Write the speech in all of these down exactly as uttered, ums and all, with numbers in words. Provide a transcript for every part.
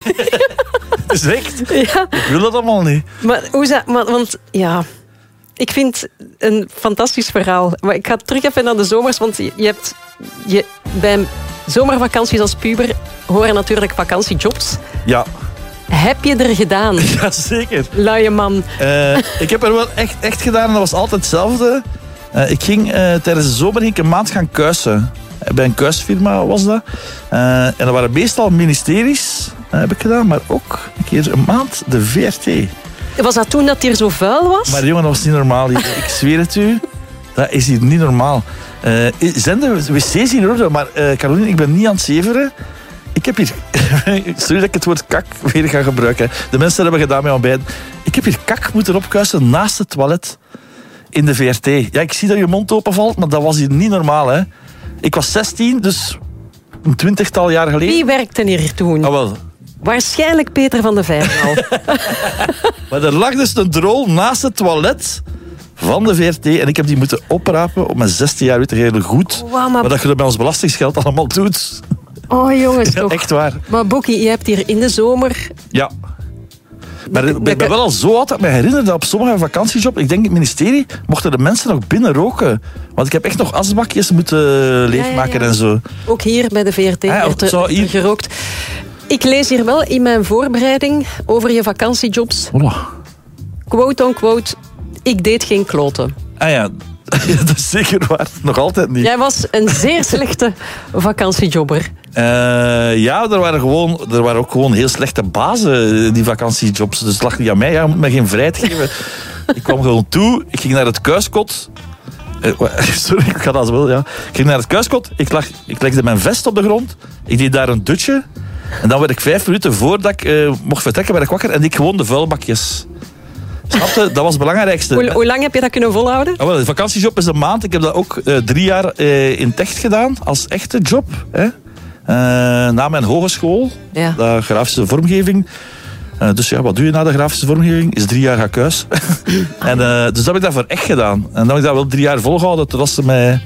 Het is echt. Ja. Ik wil dat allemaal niet. Maar hoe is dat? Maar, want ja, ik vind een fantastisch verhaal. Maar ik ga terug even naar de zomers, want je, je hebt je, bij zomervakanties als puber horen natuurlijk vakantiejobs. Ja. Heb je er gedaan? Ja, zeker. Luie man. Uh, ik heb er wel echt, echt gedaan en dat was altijd hetzelfde. Uh, ik ging uh, tijdens de zomer ging ik een maand gaan kuisen. Bij een kuisfirma was dat. Uh, en dat waren meestal ministeries, uh, heb ik gedaan, maar ook een keer een maand de V R T. Was dat toen dat het hier zo vuil was? Maar jongen, dat was niet normaal hier. Ik zweer het u, dat is hier niet normaal. Uh, zijn de wc's hier in orde? Maar uh, Caroline, ik ben niet aan het zeveren. Ik heb hier... Sorry dat ik het woord kak weer ga gebruiken. De mensen hebben gedaan met ontbijt. Ik heb hier kak moeten opkuisen naast het toilet in de V R T. Ja, ik zie dat je mond openvalt, maar dat was hier niet normaal, hè. Ik was zestien, dus een twintigtal jaar geleden. Wie werkte hier toen? Ah, wel. Waarschijnlijk Peter van de Vijfmaal. Maar er lag dus een drol naast het toilet van de V R T en ik heb die moeten oprapen op mijn zestien jaar, weet je, heel goed. Wow, maar... maar dat je dat met ons belastingsgeld allemaal doet. Oh jongens, ja, toch. echt waar. Maar Boekie, je hebt hier in de zomer... Ja. Maar ik ben wel al zo oud dat ik me herinner dat op sommige vakantiejobs, ik denk het ministerie, mochten de mensen nog binnen roken. Want ik heb echt nog asbakjes moeten leegmaken ja, ja, ja. en zo. Ook hier bij de V R T ja, werd er hier... gerookt. Ik lees hier wel in mijn voorbereiding over je vakantiejobs. Hola. Quote on quote, ik deed geen kloten. Ah ja, dat is zeker waar. Nog altijd niet. Jij was een zeer slechte vakantiejobber. Uh, ja, er waren, gewoon, er waren ook gewoon heel slechte bazen, die vakantiejobs. Dus het lag niet aan mij. Ja, je moet me geen vrijheid geven. Ik kwam gewoon toe. Ik ging naar het kuiskot. Uh, sorry, ik ga dat wel, ja. Ik ging naar het kuiskot. Ik, lag, ik legde mijn vest op de grond. Ik deed daar een dutje. En dan werd ik vijf minuten voordat ik uh, mocht vertrekken, werd ik wakker. En ik gewoon de vuilbakjes. Snapte? Dat was het belangrijkste. Hoe, hoe lang heb je dat kunnen volhouden? Oh, wel, de vakantiejob is een maand. Ik heb dat ook uh, drie jaar uh, in Techt gedaan. Als echte job. Hè. Uh, na mijn hogeschool. Ja. De grafische vormgeving. Uh, dus ja, wat doe je na de grafische vormgeving? Is drie jaar ga kuis. en, uh, dus dat heb ik daarvoor echt gedaan. En dan heb ik dat wel drie jaar volgehouden. Totdat ze mij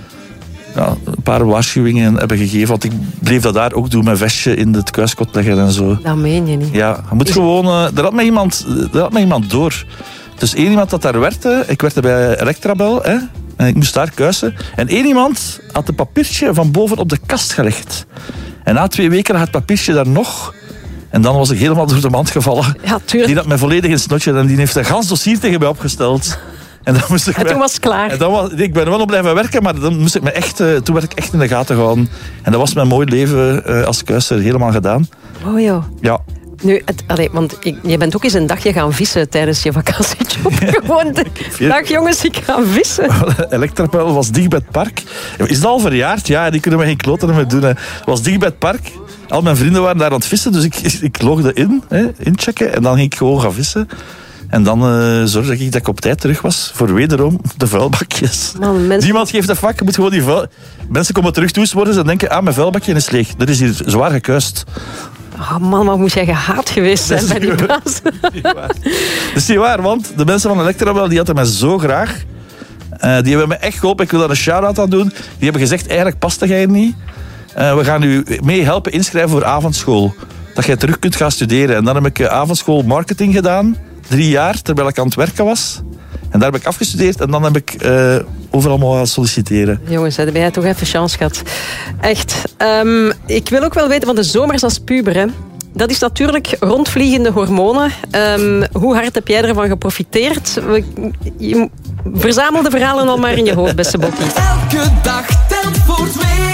ja, een paar waarschuwingen hebben gegeven. Want ik bleef dat daar ook doen. Mijn vestje in het kuiskot leggen en zo. Dat meen je niet. Ja, je moet gewoon... Uh, daar had mij iemand, daar had mij iemand door. Dus één iemand dat daar werkte. Ik werkte bij Electrabel. Hè, en ik moest daar kuisen. En één iemand had een papiertje van boven op de kast gelegd. En na twee weken had het papiertje daar nog. En dan was ik helemaal door de mand gevallen. Ja, tuurlijk. Die had mij volledig in snotje. En die heeft een gans dossier tegen mij opgesteld. En, dan moest ik en mij, toen was het klaar. En dan was, ik ben wel op blijven werken, maar dan moest ik me echt, uh, toen werd ik echt in de gaten gehouden. En dat was mijn mooi leven uh, als kuiser helemaal gedaan. Oh joh. Ja. Nu, het, allee, want ik, je bent ook eens een dagje gaan vissen tijdens je vakantiejob. Gewoon de, dag jongens, ik ga vissen. Electrapel was dicht bij het park. Is dat al verjaard? Ja, die kunnen we geen kloten mee doen. Het was dicht bij het park. Al mijn vrienden waren daar aan het vissen, dus ik, ik logde in, hè, inchecken en dan ging ik gewoon gaan vissen. En dan uh, zorgde ik dat ik op tijd terug was voor wederom de vuilbakjes. Man, mensen... Niemand geeft een vak, je moet gewoon die vuil... Mensen komen terug toesporen en denken, ah, mijn vuilbakje is leeg. Er is hier zwaar gekuist. Oh man, wat moet jij gehaat geweest zijn bij die baas. Dat is niet waar, want de mensen van Electrabel die hadden mij zo graag. Uh, die hebben me echt geholpen. Ik wil daar een shout-out aan doen. Die hebben gezegd, eigenlijk past jij hier niet. Uh, we gaan u mee helpen inschrijven voor avondschool. Dat jij terug kunt gaan studeren. En dan heb ik uh, avondschool marketing gedaan. Drie jaar, terwijl ik aan het werken was. En daar heb ik afgestudeerd. En dan heb ik uh, overal mogen solliciteren. Jongens, heb jij toch even chance gehad. Echt. Um, ik wil ook wel weten, want de zomers als puber, hè, dat is natuurlijk rondvliegende hormonen. Um, hoe hard heb jij ervan geprofiteerd? Je verzamel de verhalen al maar in je hoofd, beste Bokkie. Elke dag telt voor twee.